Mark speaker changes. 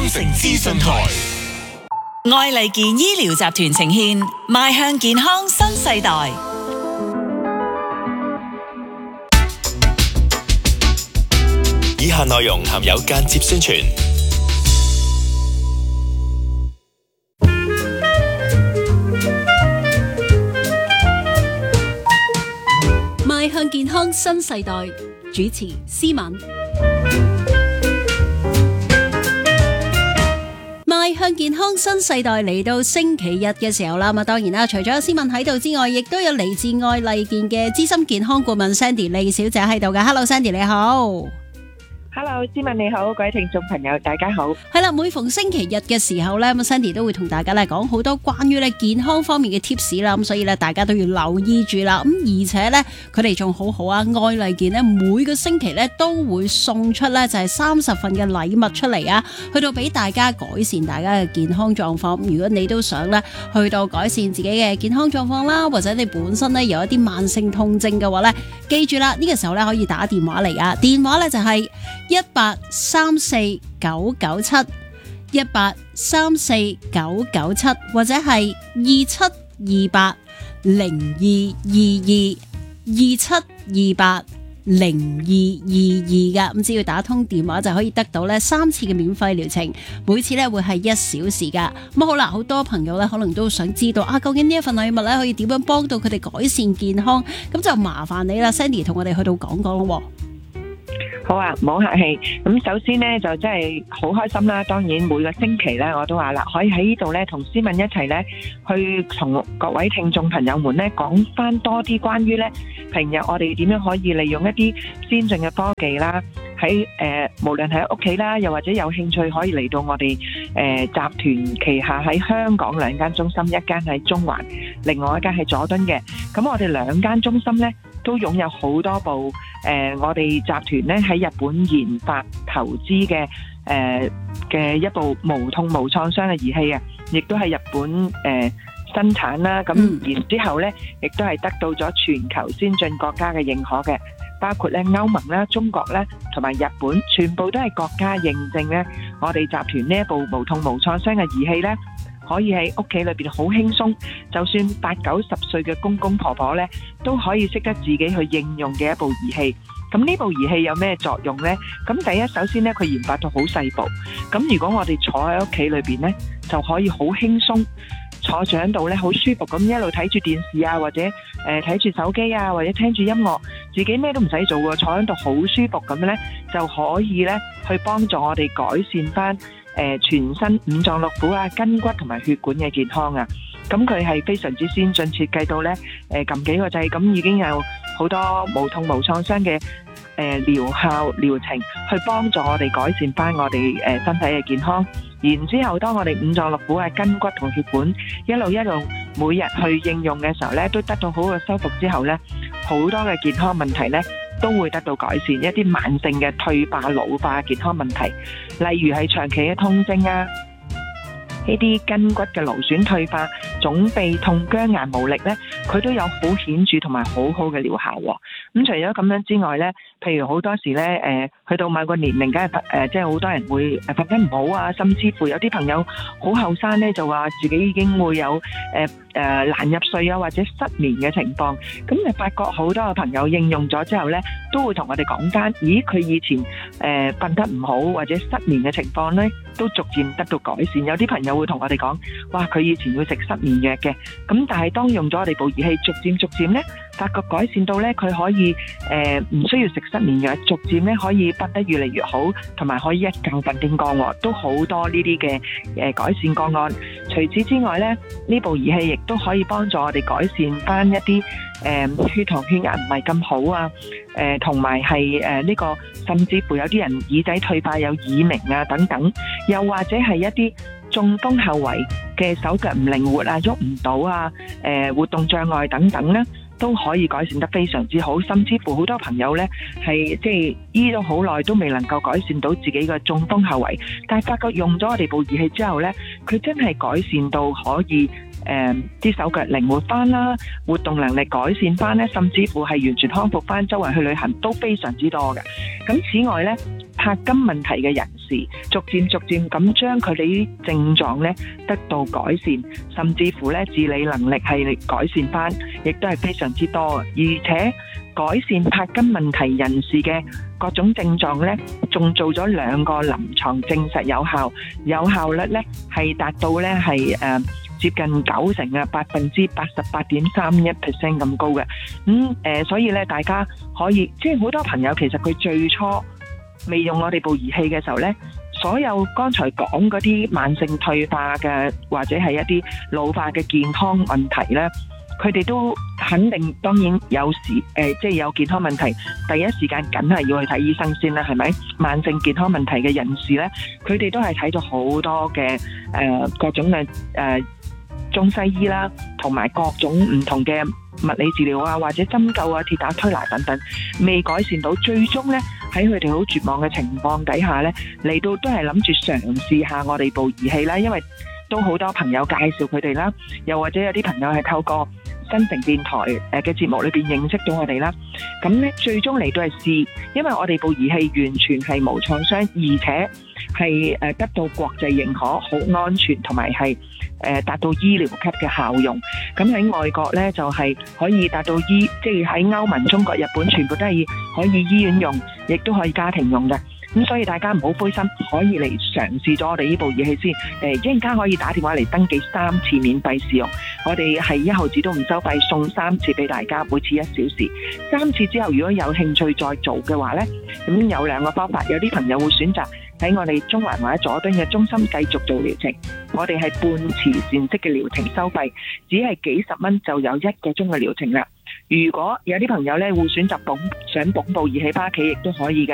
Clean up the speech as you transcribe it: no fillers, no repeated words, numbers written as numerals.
Speaker 1: 城資訊台，
Speaker 2: 愛麗健醫療集團呈獻邁向健康新世代。
Speaker 1: 以下內容含有間接宣傳。
Speaker 3: 邁向健康新世代，主持思敏。邁向健康新世代嚟到星期日嘅時候啦，當然啦，除咗思敏喺度之外，亦都有嚟自愛麗健嘅資深健康顧問 Sandy 李小姐喺度嘅。Hello Sandy 你好。
Speaker 4: Hello， 思敏你好，各位聽眾朋友大家好。
Speaker 3: 係啦，每逢星期日嘅時候咧，Sandy 都會同大家咧講好多關於咧健康方面嘅 tips 啦，咁所以咧大家都要留意住啦。咁而且咧佢哋仲好好啊，愛麗健咧每個星期咧都會送出咧就係30份嘅禮物出嚟啊，去到俾大家改善大家嘅健康狀況。如果你都想咧去到改善自己嘅健康狀況啦，或者你本身咧有一啲慢性痛症嘅話咧，記住啦，呢個時候咧可以打電話嚟啊，電話咧就係1834997 1834997，或者係27280222 27280222噶，咁只要打通電話就可以得到咧3次嘅免費療程，每次咧會係1小時噶。咁好啦，好多朋友咧可能都想知道啊，究竟呢一份禮物咧可以點樣幫到佢哋改善健康？咁就麻煩你啦 ，Sandy 同我哋去到講講咯。
Speaker 4: 好啊，唔好客氣。咁首先呢，就真係好開心啦。當然每個星期呢，我都話啦，可以喺呢度呢，同思敏一齊呢，去同各位聽眾朋友們呢講翻多啲關於呢平日我哋點樣可以利用一啲先進嘅科技啦，喺無論喺屋企啦，又或者有興趣可以嚟到我哋集團旗下喺香港2間中心，一間喺中環，另外一間係佐敦嘅。咁我哋2間中心呢，都擁有好多部我哋集團咧喺日本研發投資嘅一部無痛無創傷嘅儀器啊，亦都係日本生產啦。咁然之後咧，亦都係得到咗全球先進國家嘅認可嘅，包括咧歐盟啦、中國咧同埋日本，全部都係國家認證咧。我哋集團呢一部無痛無創傷嘅儀器咧，可以喺屋企裏邊好輕鬆，就算80-90歲嘅公公婆婆咧，都可以識得自己去應用嘅一部儀器。咁呢部儀器有咩作用呢？咁第一，首先咧，佢研發到好細部。咁如果我哋坐喺屋企裏邊咧，就可以好輕鬆坐住喺度咧，好舒服咁一路睇住電視啊，或者睇住手機啊，或者聽住音樂，自己咩都唔使做喎，坐喺度好舒服咁咧，就可以咧去幫助我哋改善翻全身五臟六腑啊、筋骨同埋血管嘅健康啊。咁佢係非常之先進，設計到咧撳幾個掣，咁已經有好多無痛無創傷嘅療效療程，去幫助我哋改善翻我哋身體嘅健康。然之後，當我哋五臟六腑啊、筋骨同血管一路每日去應用嘅時候咧，都得到好嘅修復之後咧，好多嘅健康問題咧都會得到改善，一啲慢性嘅退化老化健康問題，例如係長期嘅痛症啊，呢啲筋骨嘅勞損退化、腫痹痛、僵硬無力咧，佢都有好顯著同埋好好嘅療效喎。咁除咗咁樣之外咧，譬如好多時咧，去到某個年齡，梗係即係好多人會瞓得唔好啊，甚至乎有啲朋友好後生咧，就話自己已經會有難入睡啊，或者失眠嘅情況。咁你發覺好多嘅朋友應用咗之後咧，都會同我哋講翻，咦，佢以前瞓得唔好或者失眠嘅情況咧，都逐漸得到改善。有啲朋友會同我哋講，哇，佢以前會食失眠藥嘅，咁但係當用咗我哋部儀器，逐漸咧，發覺改善到咧，佢可以唔需要食失眠藥，逐漸咧可以瞓得越嚟越好，同埋可以一覺瞓天光喎，都好多呢啲嘅改善個案。除此之外咧，呢部儀器亦都可以幫助我哋改善翻一啲血糖血壓唔係咁好啊，同埋係呢個甚至乎有啲人耳仔退化有耳鳴啊等等，又或者係一啲中風後遺嘅手腳唔靈活啊、喐唔到啊、活動障礙等等咧，都可以改善得非常之好。甚至乎好多朋友咧係即係醫咗好耐都未能夠改善到自己嘅中風後遺，但係發覺用咗我哋部儀器之後咧，佢真係改善到可以啲手腳靈活翻啦，活動能力改善翻咧，甚至乎係完全康復翻，周圍去旅行都非常之多嘅。咁此外咧， 柏金問題嘅人士，逐漸咁將佢哋啲症狀咧得到改善，甚至乎咧自理能力係改善翻，亦都係非常之多。而且改善柏金問題人士嘅各種症狀咧，仲做咗2個臨床證實有效，有效率咧係達到咧係接近90%啊，88.31% 咁高嘅。所以咧大家可以即係好多朋友其實佢最初未用我哋部儀器嘅時候咧，所有剛才講嗰啲慢性退化嘅或者係一啲老化嘅健康問題咧，佢哋都肯定當然有時即係有健康問題，第一時間梗係要去睇醫生先啦，係咪？慢性健康問題嘅人士咧，佢哋都係睇咗好多嘅各種嘅中西醫啦，同埋各種唔同嘅物理治療啊，或者針灸啊、鐵打推拿等等，未改善到，最終咧喺佢哋好絕望嘅情況底下咧，嚟到都係諗住嘗試下我哋部儀器啦，因為都好多朋友介紹佢哋啦，又或者有啲朋友係透過新城電台嘅節目裏邊認識到我哋啦，咁咧最終嚟到係試，因為我哋部儀器完全係無創傷，而且係得到國際認可，好安全，同埋係達到醫療級嘅效用。咁喺外國咧就係可以達到即係喺歐盟、中國、日本全部都係可以醫院用，亦都可以家庭用嘅。咁所以大家唔好灰心，可以嚟嘗試咗我哋呢部儀器先。一陣間可以打電話嚟登記3次免費試用，我哋係1毫子都唔收費，送3次俾大家，每次1小時。3次之後，如果有興趣再做嘅話呢，咁有2個方法，有啲朋友會選擇喺我哋中環或者佐敦嘅中心繼續做療程，我哋係半慈善式嘅療程收費，只係幾十蚊就有1個鐘嘅療程啦。如果有啲朋友呢會選擇上部儀器返屋企，亦都可以嘅。